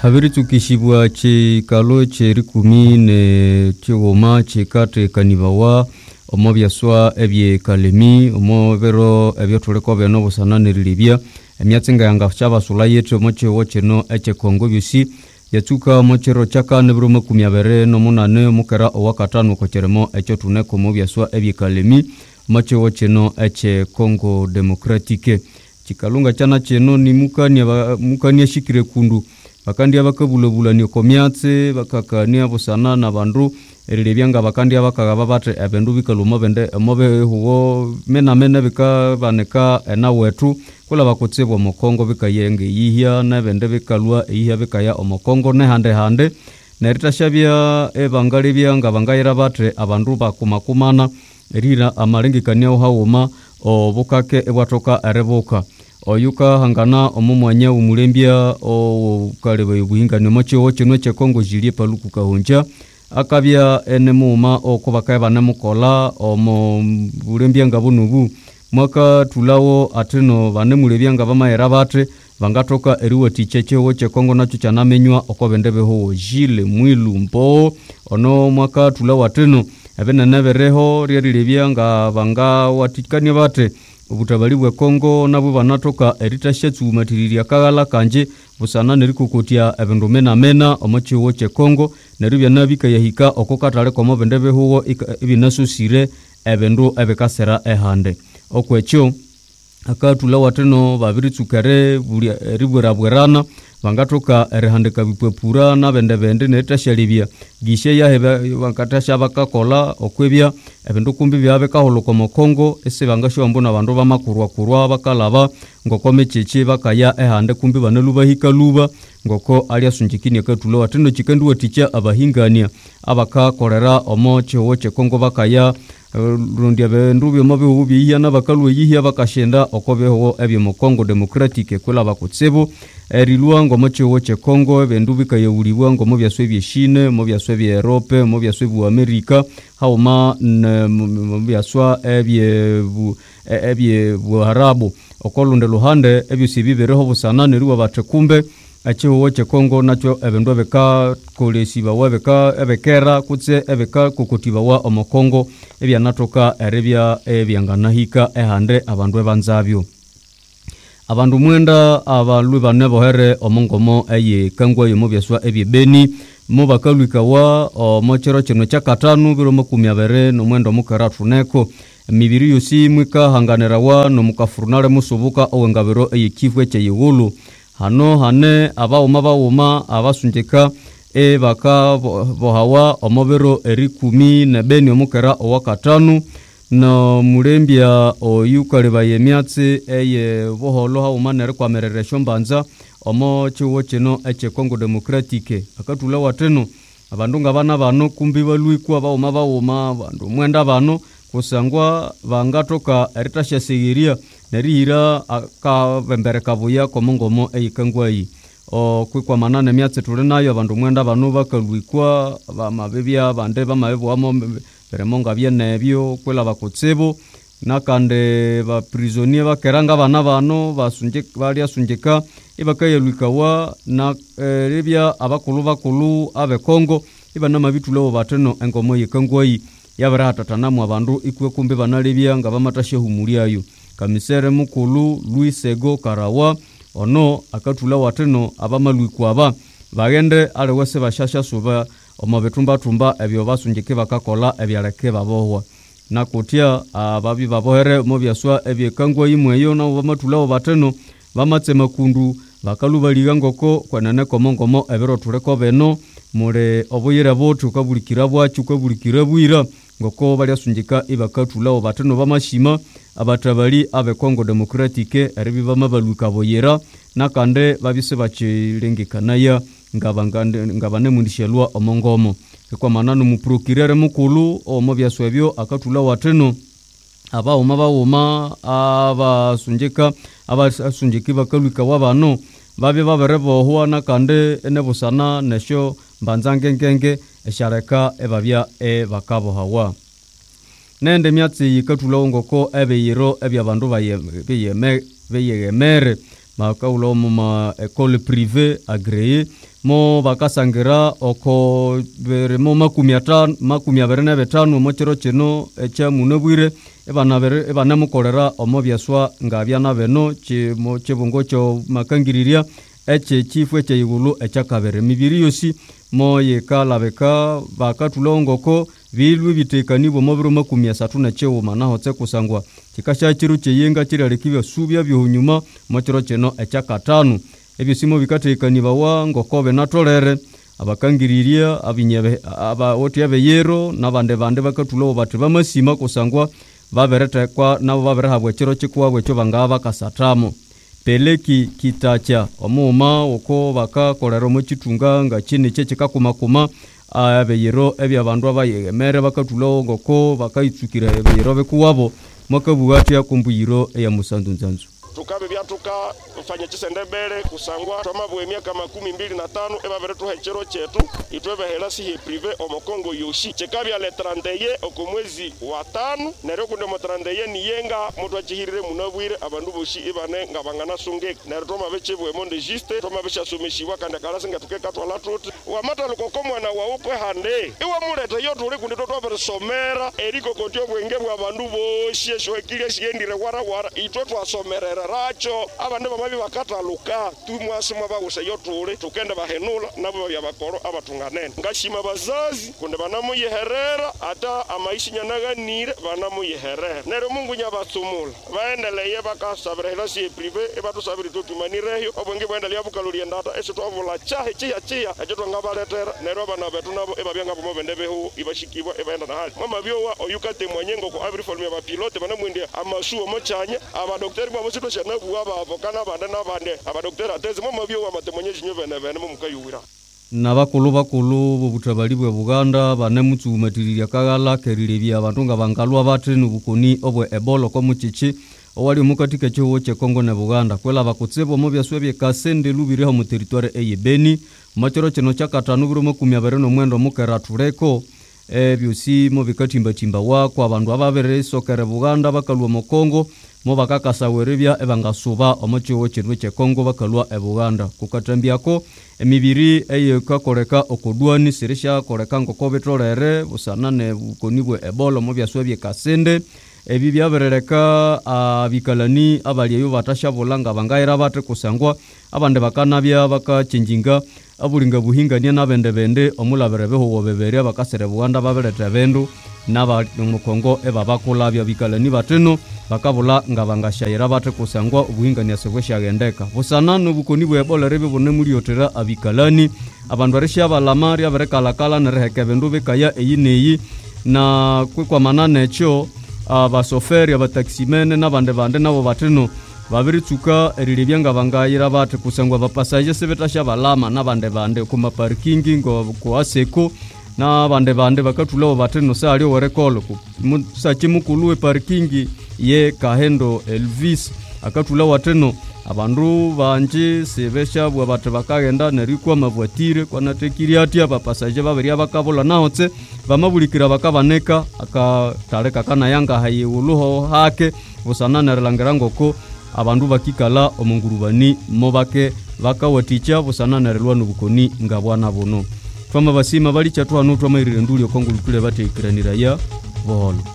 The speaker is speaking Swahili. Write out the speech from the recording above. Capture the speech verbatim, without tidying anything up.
habiri tukishibwa chikalo cherikumi ne chigoma chikate kanibawa omo byaswa ebye kalemi omo bero ebyo tuleko beno busananiribya emyatsinga yanga chaba sulayeto moche wocheno eche Kongo byusi yatuka mochero chaka nebro makumi abere no munane mukera owakatano kocheremo echo tuneko mo byaswa ebye kalemi moche wocheno eche Kongo Democratique chikalunga chana cheno ni mukani mukani yashikire kundu bakandi abakabulabula ni komyatse bakakania busana na bandu erilebyanga bakandi abakagaba bate abendu bikaluma bende mobe huwo mena mena bika baneka na wetu kula bakutsebwa mu Kongo bikayenge yihya na bende bikalwa yihya bikaya omu Kongo ne hande hande neritashabya ebangali byanga bangayira bate abandu bakumakumana erira amalengekania ohawuma obukake ebwatoka areboka oyuka hangana omumwanya umulembya o kalebe buhingane moche woche no che Kongo jilie paluku kahonja akabya enemuma okubaka bana mukola omo bulembya ngabunubu mwaka tulawo ateno bane mulebya ngabamayera bate bangatoka eriwe ticheche woche Kongo nacho chanamenywa okobendebe ho jile mwilu mpo ono mwaka tulawo ateno ebene nebereho ryalilebya nga banga watikani bate ubutabali bwe Kongo nabo banatoka eritashetsu matiriria kagala kanje busana nerikukotia ebindu mena mena omochi woche Kongo neribya nabika yahika okokatale komo bendebe huwo ibinasusire ebindu ebekasera ehande okwecho akatula wateno babiri tsukare buli ribwerabwerana bangatoka erihandika bipwepura na bende bende netashalibya gishe ya hebe bankatasha bakakola okwebya ebindu kumbi byabe kaholuko mu Kongo ese bangasho mbona bandu bamakurwa kurwa bakalaba ngoko mecheche bakaya ehande kumbi banalubahika luba ngoko ali asunjikini akatula wateno chikendu waticha abahingania abakakorera omo chewoche Kongo bakaya rundia bendu byomabe ubi yana bakalwe yihya bakashenda okobeho ebyo mu Kongo Democratique kula bakutsebo erilwa ngomo chewoche Kongo bendu bikayewulibwa ngomo byaswe byeshine mo byaswe bya Europe mo byaswe bya America hauma mo byaswa ebye ebye Arabu okolunde luhande ebyo sibibereho busana neriwa batekumbe acho woche Kongo nacho ebendu beka kolesiba wabeka ebekera kutse ebeka kokotiba wa omo Kongo ebya natoka erebya ebyanganahika ehande abandu ebanzabyo abandu mwenda abalwe banebohere omongomo eye kangwa yo mobyaswa ebye Beni mo bakalwika wa omochero chino chakatanu biro makumi abere no mwendo mukaratu neko mibiri yosi mwika hanganera wa no mukafurnale musubuka owengabero eye kifwe che yigulu hano hane abauma bauma abasunjeka e baka bohawa omobero erikumi na Beni omukera owakatanu no mulembya oyukale bayemyatse eye boholo hauma nerikwamerere shombanza omo chiwo chino eche Kongo Democratique akatula wateno abandu ngabana bano kumbi balwikwa bauma bauma bandu mwenda bano kusangwa bangatoka eritasha segiria nerihira aka bembereka buya komongomo eyikangwayi o kwikwa manane myatse tulinayo abandu mwenda bano bakalwikwa bamabebya bande bamabebo amo beremonga byenebyo kwela bakutsebo nakande ba prisonnier bakeranga bana bano basunje bali asunjeka ibakayelwikawa na e, rebya abakulu bakulu abe Kongo ibana mabitulo bateno engomo yikangwayi yabara tatanamu abandu ikwe kumbe banalebya nga bamatashe humuliayo kamisere mukulu Louis Sego Karawa ono akatula wateno abamalwikwa aba bagende ale wese bashasha suba omabetumba tumba ebyo basunjike bakakola ebyaleke babohwa nakutia ababi babohere mo byaswa ebyekangwa yimweyo na bamatula bateno bamatsema kundu bakalubaliga ngoko kwanane komongomo ebero tuleko beno mure oboyera botu kabulikira bwacu kabulikira bwira ngoko bali asunjika ibakatula bateno bamashima abatabali abe Kongo Democratique aribi bamabaluka boyera nakande babise bachilengekanaya ngabangande ngabane mundishelwa omongomo kwa manano mu procureur mukulu omo byaswebyo akatula wateno aba uma bauma aba sunjika aba sunjiki bakalwika wabano babe baberebo huwa nakande enebusana nesho mbanzange ngenge eshareka ebabya e bakabo hawa nende myatsi yikatula ngoko ebeyiro ebya bandu baye beyeme beyemere makaulo mu ma école privée agréée mo bakasangira oko bere mo makumi atano makumi abiri na betano mo chiro chino echa munobwire ebana bere ebana mukolera omo byaswa ngabyana beno chi mo chibungo cho makangiriria eche chifu eche igulu echa kabere mibiri yosi mo yekala beka bakatulongoko bilwe bitekani bo mobiro makumi asatu na chewo mana hotse kusangwa kikasha chiru cheyenga chiralekibya subya byohunyuma mo chiro chino echa katano ebisimo bikatekani bawa ngokobe natolere abakangiriria abinyebe aba otiabe yero nabande bande bakatulo bati bamasima kusangwa baberete kwa nabo baberhabwe chiro chikwa bwe cyo bangaba kasatamo peleki kitacha omuma uko baka kolero mu chitunga nga chini cheche kakumakuma abe yero ebya bandu abayegemere bakatulo ngoko bakaitsukira ebe yero bekuwabo makabuwati yakumbuyiro eya musandu nzanzu tukabe byatuka ufanye chisendebele kusangwa twamabwe miaka makumi mbili na tano eba beretu hechero chetu itwebe helasi he prive omokongo yoshi chekabya le trente okomwezi wa tano nero kunde mo trente ni yenga mutwa chihirire munabwire abandu boshi ibane ngabangana sunge nero toma bechebwe monde juste toma besha someshiwa kanda kalasi ngatukeka twala tuti wamata lukokomwa na waupwe hande iwe mulete yo tuli kunde totwa bere somera eriko kontyo bwenge bwa abandu boshi eshwekile shiendire wara wara itwe twasomerera racho abande bamabi bakata luka tumwasima baguse yotule tukenda bahenula nabo bya bakoro abatunganene ngashima bazazi kunde banamu yeherera ata amaishi nyanaganire banamu yeherera nero Mungu nyabatsumula baendeleye bakasabirela si prive ebatusabiri tutumanireyo obwenge baendeleye bukaluriye ndata ese twavula chahe chiya chiya ejo twangabaletera nero bana betu nabo ebabyenga bomo bendebeho ibashikibwa ebaenda na hali mama byowa oyukate mwanyengo ko abri forme ba pilote banamwinde amashuo mochanye aba docteur babo sito shana buwa ba avokana bande na bande aba docteur ateze mama byowa matemonyeji nyovene bene mu mukayuwira nabakulu bakulu bobutabali bwe Buganda banemutsu matiriria kagala kerilebya abantu nga bangalwa batenu bukoni obwe Ebola ko muchichi owali mukatika cyo che Kongo na Buganda kwela bakutsebo mo byaswe bye kasende lubire mu territoire eye Beni machoro chino chakatanu biro makumi abiri no mwendo mukeratureko ebyusi mo bikatimba timba wa kwa abantu ababere sokere Buganda bakalwa mu Kongo mo bakakasawerebya ebangasuba omochiwo chirwe che Kongo bakalwa e Buganda kukatambiako emibiri eye kakoreka okudwani sirisha koreka ngokobetrolere busanane bukonibwe Ebola mo byaswe bye kasende ebi byaberereka abikalani abali yo batasha bolanga bangaira bate kusangwa abande bakanabya bakachinjinga abulinga buhingania nabende bende omulaberebeho wobeberia bakasere Buganda babeleta bendu naba mu Kongo eba bakulabya bikalani bateno bakabula ngabangashayira bate kusangwa ubuhingania sekwesha gendeka busanano bukonibwe Ebola rebe bone muliotera abikalani abandu arisha balamari aberekalakala nereheke bendu bekaya eyineyi na kwa manane cho abasoferi abataksimene nabande bande nabo bateno babiritsuka erilebya bangayira bate kusangwa bapasaje sebetasha balama nabande bande kuma parking ngo kuaseko nabande bande bakatulawo bateno sali orekolo musachi mukuluwe parking ye Kahendo Elvis akatulawo wateno abandu banje sebesha bwa bate bakagenda nerikwa mavwatire kwa natekiriati abapasaje babiri abakabola nahotse bamabulikira bakabaneka akataleka kana yanga hayewuluho hake busanana relangerango ko abandu bakikala omungurubani mobake bakawaticha busanana relwa nubukoni ngabwana bono twama basima bali chatwa no twama irirenduli okongulukule batekiranira ya boholo